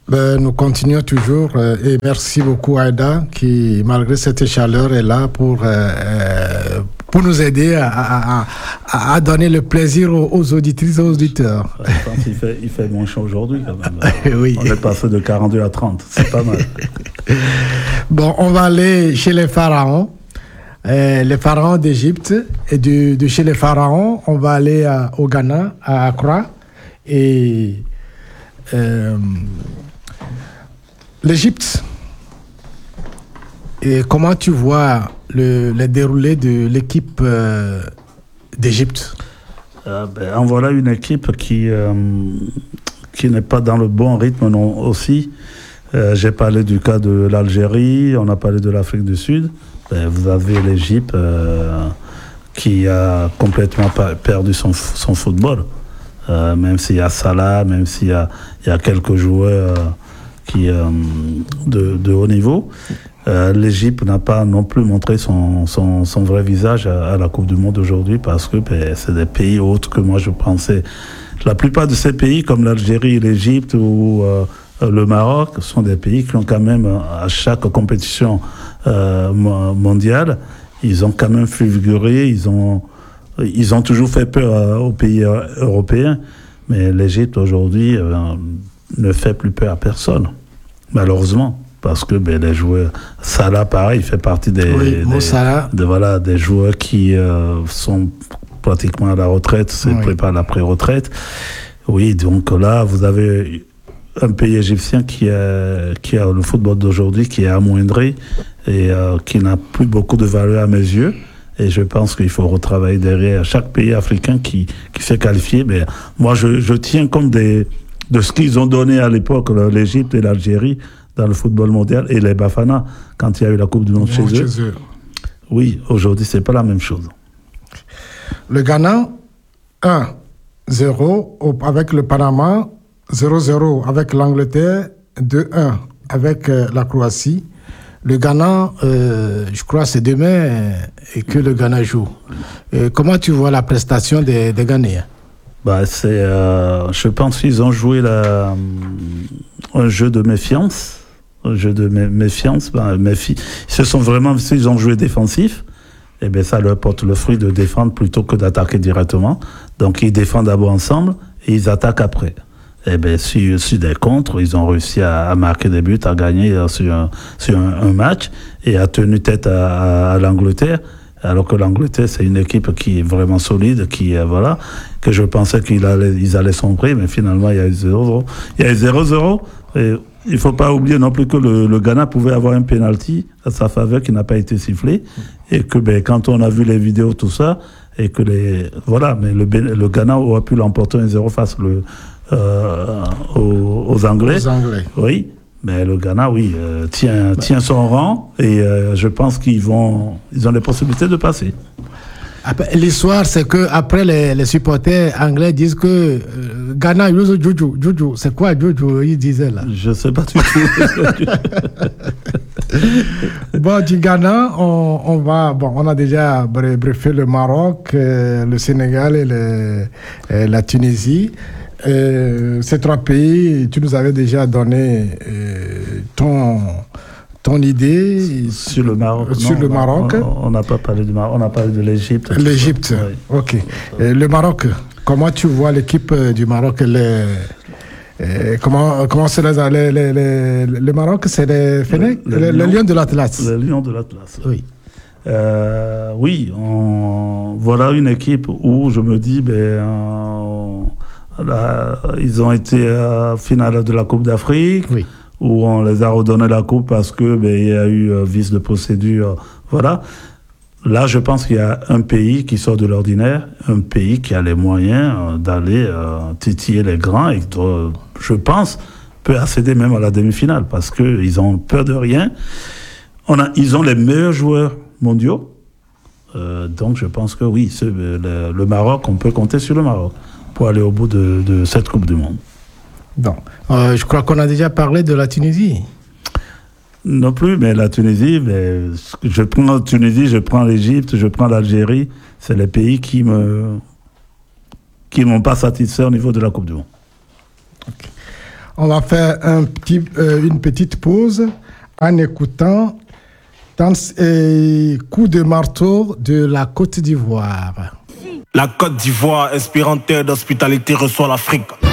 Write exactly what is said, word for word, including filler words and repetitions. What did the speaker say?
Ben, nous continuons toujours euh, et merci beaucoup Aïda qui, malgré cette chaleur, est là pour, euh, pour nous aider à, à, à, à donner le plaisir aux, aux auditrices et aux auditeurs. Je pense qu'il fait, il fait moins chaud aujourd'hui quand même. Oui. On est passé de quarante-deux à trente, c'est pas mal. Bon, on va aller chez les pharaons, euh, les pharaons d'Égypte. Et de, de chez les pharaons, on va aller à, au Ghana, à Accra. Et euh, l'Égypte. Et comment tu vois le, le déroulé de l'équipe euh, d'Égypte? euh, ben, En voilà une équipe qui, euh, qui n'est pas dans le bon rythme non, aussi. Euh, j'ai parlé du cas de l'Algérie, on a parlé de l'Afrique du Sud. Ben, vous avez l'Égypte euh, qui a complètement perdu son, son football. Euh, même s'il y a Salah, même s'il y a, il y a quelques joueurs euh, qui, euh, de, de haut niveau. Euh, L'Égypte n'a pas non plus montré son, son, son vrai visage à, à la Coupe du Monde aujourd'hui parce que ben, c'est des pays autres que moi je pensais. La plupart de ces pays, comme l'Algérie, l'Égypte ou euh, le Maroc, sont des pays qui ont quand même, à chaque compétition euh, mondiale, ils ont quand même fait figurer, ils ont, ils ont toujours fait peur euh, aux pays européens. Mais l'Égypte aujourd'hui euh, ne fait plus peur à personne, malheureusement. Parce que ben, les joueurs, Salah pareil, il fait partie des, oui, des, de, voilà, des joueurs qui euh, sont pratiquement à la retraite, se oui. préparent à la pré-retraite. Oui, donc là, vous avez un pays égyptien qui a, qui a le football d'aujourd'hui qui est amoindri et euh, qui n'a plus beaucoup de valeur à mes yeux. Et je pense qu'il faut retravailler derrière chaque pays africain qui, qui s'est qualifié. Mais moi, je, je tiens compte des, de ce qu'ils ont donné à l'époque, l'Égypte et l'Algérie, dans le football mondial, et les Bafana, quand il y a eu la Coupe du Monde chez, chez eux. eux. Oui, aujourd'hui, c'est pas la même chose. Le Ghana, un zéro avec le Panama, zéro zéro avec l'Angleterre, deux un avec euh, la Croatie. Le Ghana, euh, je crois, c'est demain et que le Ghana joue. Euh, comment tu vois la prestation des, des Ghanéens? Bah, c'est, euh, je pense qu'ils ont joué la, un jeu de méfiance. Un jeu de mé- méfiance. Ben, méfi- ils se sont vraiment, s'ils ont joué défensif, et bien ça leur porte le fruit de défendre plutôt que d'attaquer directement. Donc ils défendent d'abord ensemble et ils attaquent après. Et bien sur, sur des contres, ils ont réussi à, à marquer des buts, à gagner sur un, sur un, un match et à tenir tête à, à, à l'Angleterre. Alors que l'Angleterre, c'est une équipe qui est vraiment solide, qui euh, voilà, que je pensais qu'ils allaient, ils allaient sombrer, mais finalement, il y a eu zéro zéro. Il y a eu zéro zéro. Et il ne faut pas oublier non plus que le, le Ghana pouvait avoir un penalty à sa faveur qui n'a pas été sifflé. Et que ben, quand on a vu les vidéos, tout ça, et que les. Voilà, mais le, le Ghana aurait pu l'emporter un zéro face le, euh, aux, aux Anglais. Aux Anglais. Oui. Mais le Ghana, oui, euh, tient, tient son rang et euh, je pense qu'ils vont, ils ont les possibilités de passer. Après, l'histoire, c'est que après les, les supporters anglais disent que euh, Ghana, Juju, Juju, Juju, c'est quoi Juju? Ils disaient là. Je sais pas du tout. Bon, du Ghana, on, on va, bon, on a déjà briefé le Maroc, euh, le Sénégal et, le, et la Tunisie. Euh, ces trois pays, tu nous avais déjà donné euh, ton, ton idée sur le Maroc. Sur non, le Maroc. On n'a pas parlé du Maroc, on a parlé de l'Égypte. L'Égypte, oui. Ok. Euh, le Maroc, comment tu vois l'équipe du Maroc? Les, euh, comment, comment c'est les, les, les, les, le Maroc, c'est les Fennecs, le, les, les Lions de l'Atlas. Les Lions de l'Atlas. Oui. Euh, oui, on, voilà une équipe où je me dis, ben. On, Là, ils ont été à finale de la Coupe d'Afrique, oui. où on les a redonné la coupe parce que ben, il y a eu euh, vice de procédure. Voilà. Là, je pense qu'il y a un pays qui sort de l'ordinaire, un pays qui a les moyens euh, d'aller euh, titiller les grands et euh, je pense peut accéder même à la demi-finale parce que ils ont peur de rien. On a, ils ont les meilleurs joueurs mondiaux, euh, donc je pense que oui, ce, le, le Maroc, on peut compter sur le Maroc pour aller au bout de, de cette Coupe du Monde. Bon. Euh, je crois qu'on a déjà parlé de la Tunisie. Non plus, mais la Tunisie, mais je prends la Tunisie, je prends l'Égypte, je prends l'Algérie. C'est les pays qui me qui m'ont pas satisfait au niveau de la Coupe du Monde. Okay. On va faire un petit, euh, une petite pause en écoutant Danse et Coup de marteau de la Côte d'Ivoire. La Côte d'Ivoire, inspirante terre d'hospitalité, reçoit l'Afrique.